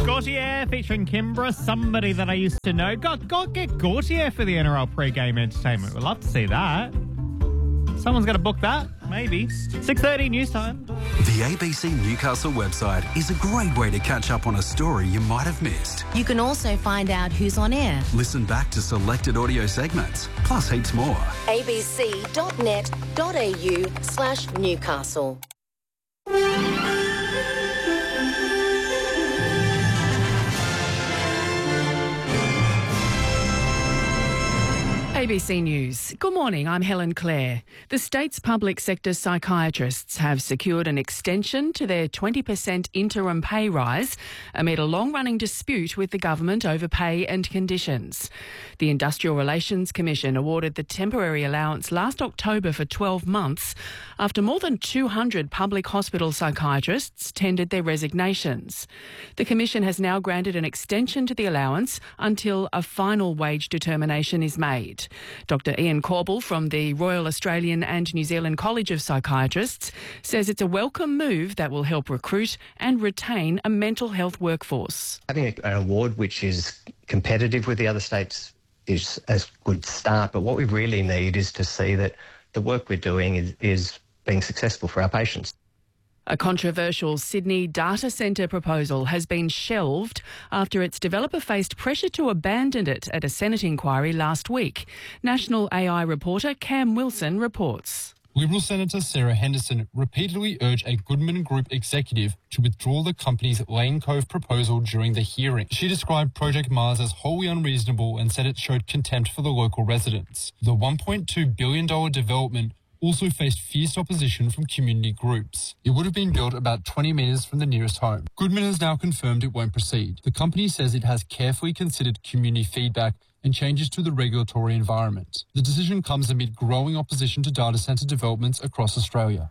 Gautier featuring Kimbra, somebody that I used to know. Get Gautier for the NRL pre-game entertainment. We'd love to see that. Someone's going to book that, maybe. 6:30 news time. The ABC Newcastle website is a great way to catch up on a story you might have missed. You can also find out who's on air. Listen back to selected audio segments, plus heaps more. abc.net.au/Newcastle. ABC News. Good morning, I'm Helen Clare. The state's public sector psychiatrists have secured an extension to their 20% interim pay rise amid a long-running dispute with the government over pay and conditions. The Industrial Relations Commission awarded the temporary allowance last October for 12 months after more than 200 public hospital psychiatrists tendered their resignations. The Commission has now granted an extension to the allowance until a final wage determination is made. Dr Ian Corbell from the Royal Australian and New Zealand College of Psychiatrists says it's a welcome move that will help recruit and retain a mental health workforce. Having an award which is competitive with the other states is a good start, but what we really need is to see that the work we're doing is being successful for our patients. A controversial Sydney data centre proposal has been shelved after its developer faced pressure to abandon it at a Senate inquiry last week. National AI reporter Cam Wilson reports. Liberal Senator Sarah Henderson repeatedly urged a Goodman Group executive to withdraw the company's Lane Cove proposal during the hearing. She described Project Mars as wholly unreasonable and said it showed contempt for the local residents. The $1.2 billion development also faced fierce opposition from community groups. It would have been built about 20 metres from the nearest home. Goodman has now confirmed it won't proceed. The company says it has carefully considered community feedback and changes to the regulatory environment. The decision comes amid growing opposition to data centre developments across Australia.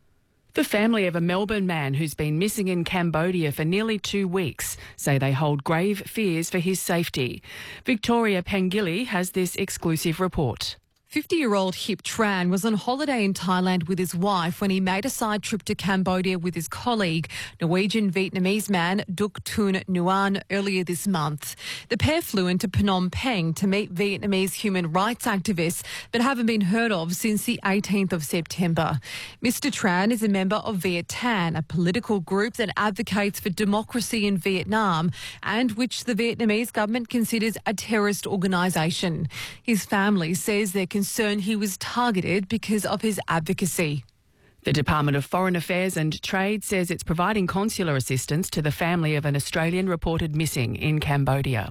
The family of a Melbourne man who's been missing in Cambodia for nearly 2 weeks say they hold grave fears for his safety. Victoria Pangili has this exclusive report. 50-year-old Hip Tran was on holiday in Thailand with his wife when he made a side trip to Cambodia with his colleague, Norwegian-Vietnamese man Duc Thun Nguyen, earlier this month. The pair flew into Phnom Penh to meet Vietnamese human rights activists but haven't been heard of since the 18th of September. Mr Tran is a member of Viet Thanh, a political group that advocates for democracy in Vietnam and which the Vietnamese government considers a terrorist organisation. His family says they're concerned he was targeted because of his advocacy. The Department of Foreign Affairs and Trade says it's providing consular assistance to the family of an Australian reported missing in Cambodia.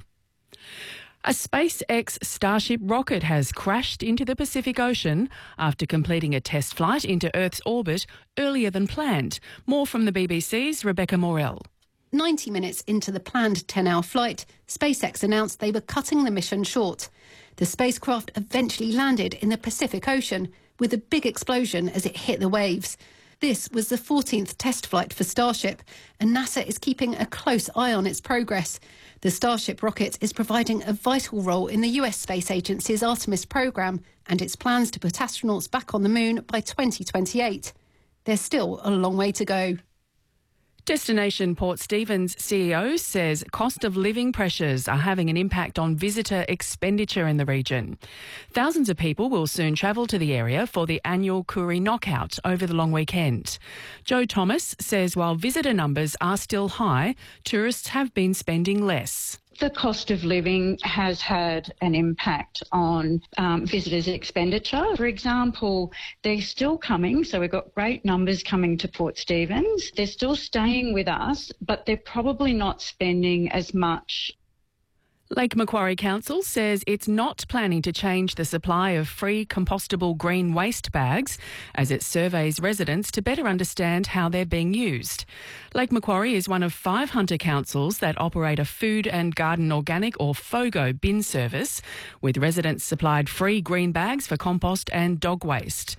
A SpaceX Starship rocket has crashed into the Pacific Ocean after completing a test flight into Earth's orbit earlier than planned. More from the BBC's Rebecca Morell. 90 minutes into the planned 10-hour flight, SpaceX announced they were cutting the mission short. The spacecraft eventually landed in the Pacific Ocean with a big explosion as it hit the waves. This was the 14th test flight for Starship, and NASA is keeping a close eye on its progress. The Starship rocket is providing a vital role in the US Space Agency's Artemis program and its plans to put astronauts back on the moon by 2028. There's still a long way to go. Destination Port Stephens CEO says cost of living pressures are having an impact on visitor expenditure in the region. Thousands of people will soon travel to the area for the annual Koori Knockout over the long weekend. Joe Thomas says while visitor numbers are still high, tourists have been spending less. The cost of living has had an impact on visitors' expenditure. For example, they're still coming, so we've got great numbers coming to Port Stephens. They're still staying with us, but they're probably not spending as much. Lake Macquarie Council says it's not planning to change the supply of free compostable green waste bags as it surveys residents to better understand how they're being used. Lake Macquarie is one of 5 hunter councils that operate a food and garden organic or FOGO bin service with residents supplied free green bags for compost and dog waste.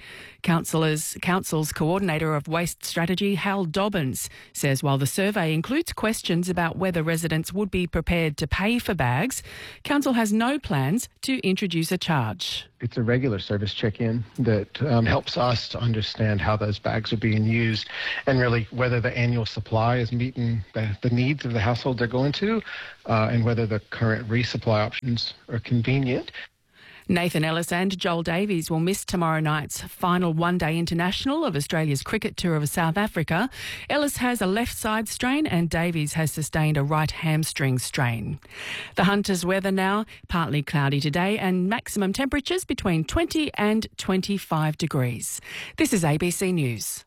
Council's coordinator of waste strategy, Hal Dobbins, says while the survey includes questions about whether residents would be prepared to pay for bags, Council has no plans to introduce a charge. It's a regular service check-in that helps us to understand how those bags are being used and really whether the annual supply is meeting the needs of the household they're going to and whether the current resupply options are convenient. Nathan Ellis and Joel Davies will miss tomorrow night's final one-day international of Australia's cricket tour of South Africa. Ellis has a left side strain and Davies has sustained a right hamstring strain. The Hunters weather now, partly cloudy today and maximum temperatures between 20 and 25 degrees. This is ABC News.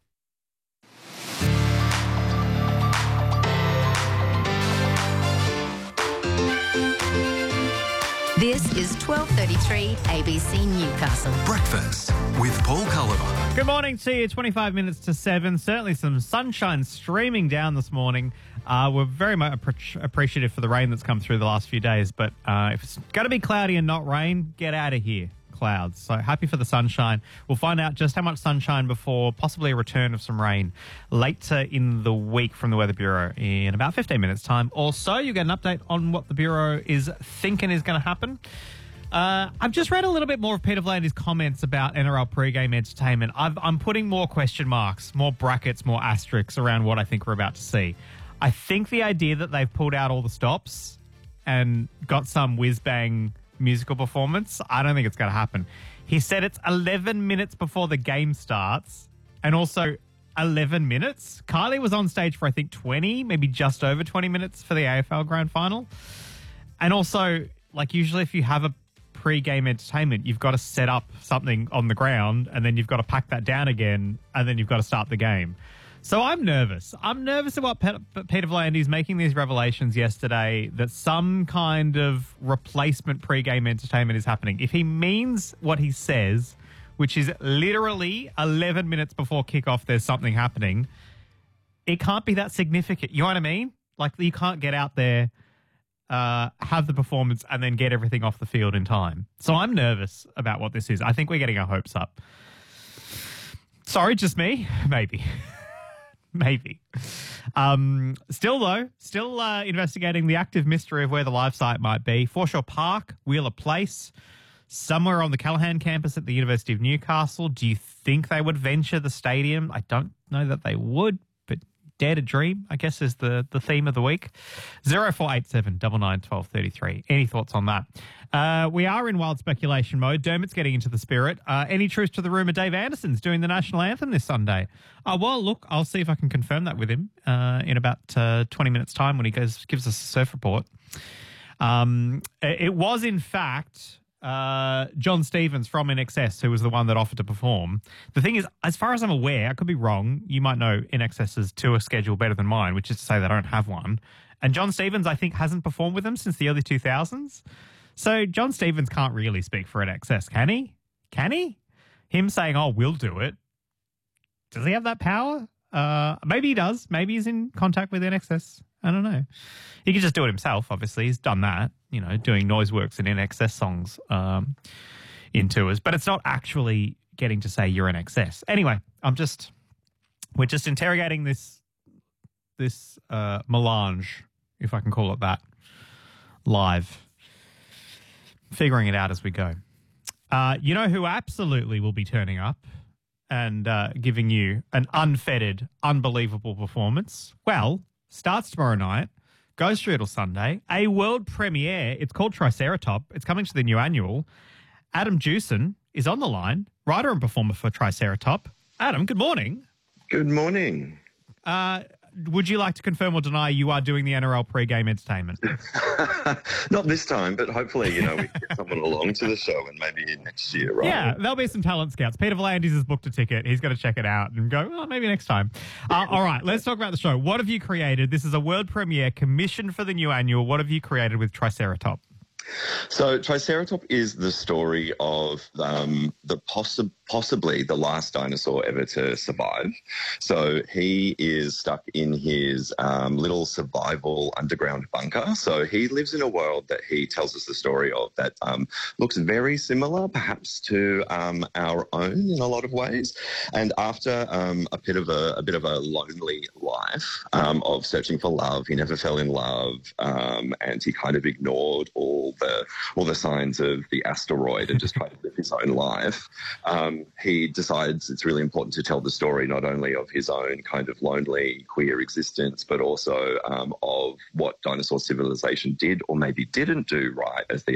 This is 12:33 ABC Newcastle. Breakfast with Paul Culliver. Good morning to you. 25 minutes to 7. Certainly some sunshine streaming down this morning. We're very much appreciative for the rain that's come through the last few days. But if it's going to be cloudy and not rain, get out of here. Clouds. So happy for the sunshine. We'll find out just how much sunshine before possibly a return of some rain later in the week from the Weather Bureau in about 15 minutes time. Also, you get an update on what the Bureau is thinking is going to happen. I've just read a little bit more of Peter V'landys' comments about NRL pre-game entertainment. I'm putting more question marks, more brackets, more asterisks around what I think we're about to see. I think the idea that they've pulled out all the stops and got some whiz-bang musical performance, I don't think it's going to happen. He said it's 11 minutes before the game starts and also 11 minutes. Kylie was on stage for, I think, 20, maybe just over 20 minutes for the AFL Grand Final. And also, like usually if you have a pre-game entertainment, you've got to set up something on the ground and then you've got to pack that down again and then you've got to start the game. So I'm nervous. I'm nervous about Peter V'landys making these revelations yesterday that some kind of replacement pre-game entertainment is happening. If he means what he says, which is literally 11 minutes before kickoff there's something happening, it can't be that significant. You know what I mean? Like you can't get out there, have the performance and then get everything off the field in time. So I'm nervous about what this is. I think we're getting our hopes up. Sorry, just me? Maybe. Maybe. Still investigating the active mystery of where the live site might be. Foreshore Park, Wheeler Place, somewhere on the Callaghan campus at the University of Newcastle. Do you think they would venture the stadium? I don't know that they would, but dare to dream, I guess, is the theme of the week. 0487 99 12 33. Any thoughts on that? We are in wild speculation mode. Dermot's getting into the spirit. Any truth to the rumour Dave Anderson's doing the national anthem this Sunday? Well, look, I'll see if I can confirm that with him in about 20 minutes' time when he gives us a surf report. It was, in fact, John Stevens from INXS who was the one that offered to perform. The thing is, as far as I'm aware, I could be wrong, you might know INXS's tour schedule better than mine, which is to say they don't have one. And John Stevens, I think, hasn't performed with them since the early 2000s. So John Stevens can't really speak for INXS, can he? Can he? Him saying, oh, we'll do it. Does he have that power? Maybe he does. Maybe he's in contact with INXS. I don't know. He could just do it himself, obviously. He's done that, doing noise works in INXS songs in tours. But it's not actually getting to say you're INXS. Anyway, we're just interrogating this melange, if I can call it that, live. Figuring it out as we go. You know who absolutely will be turning up and giving you an unfettered, unbelievable performance? Well, starts tomorrow night, goes through till Sunday, a world premiere. It's called Triceratop. It's coming to the new annual. Adam Jewson is on the line, writer and performer for Triceratop. Adam, good morning. Good morning. Would you like to confirm or deny you are doing the NRL pre-game entertainment? Not this time, but hopefully, we can get someone along to the show and maybe next year, right? Yeah, there'll be some talent scouts. Peter V'landys has booked a ticket. He's going to check it out and go, well, maybe next time. All right, let's talk about the show. What have you created? This is a world premiere commissioned for the new annual. What have you created with Triceratop? So Triceratop is the story of the possibly the last dinosaur ever to survive. So he is stuck in his little survival underground bunker. So he lives in a world that he tells us the story of that looks very similar, perhaps, to our own in a lot of ways. And after a bit of a lonely life of searching for love, he never fell in love, and he kind of ignored all the signs of the asteroid and just tried to live his own life. He decides it's really important to tell the story not only of his own kind of lonely queer existence, but also of what dinosaur civilization did or maybe didn't do right as the